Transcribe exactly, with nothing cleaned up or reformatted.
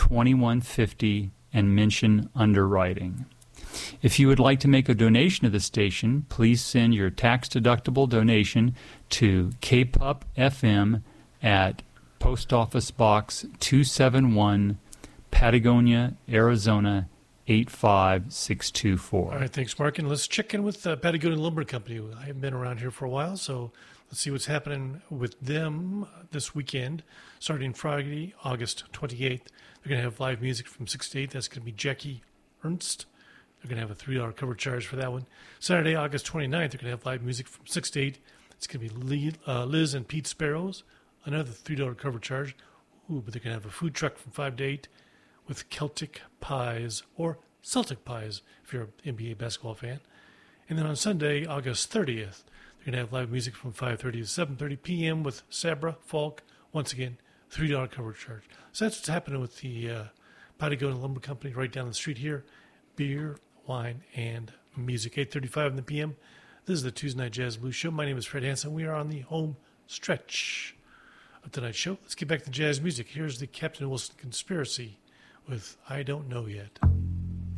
twenty-one fifty and mention underwriting. If you would like to make a donation to the station, please send your tax-deductible donation to K P U P F M at Post Office Box two seventy-one, Patagonia, Arizona eight five six two four. All right, thanks, Mark. And let's check in with uh, Patagonia Lumber Company. I haven't been around here for a while, so let's see what's happening with them this weekend. Starting Friday, August twenty-eighth, they're going to have live music from six to eight. That's going to be Jackie Ernst. They're going to have a three dollars cover charge for that one. Saturday, August twenty-ninth, they're going to have live music from six to eight. It's going to be Lee, uh, Liz and Pete Sparrows, another three dollars cover charge. Ooh, but they're going to have a food truck from five to eight with Celtic Pies or Celtic Pies if you're an N B A basketball fan. And then on Sunday, August thirtieth, they're going to have live music from five thirty to seven thirty p.m. with Sabra Falk. Once again, three dollars cover charge. So that's what's happening with the uh, Patagonia Lumber Company right down the street here. Beer, wine, and music. eight thirty-five in the p m. This is the Tuesday Night Jazz Blues Show. My name is Fred Hansen. We are on the home stretch of tonight's show. Let's get back to jazz music. Here's the Captain Wilson Conspiracy with I Don't Know Yet.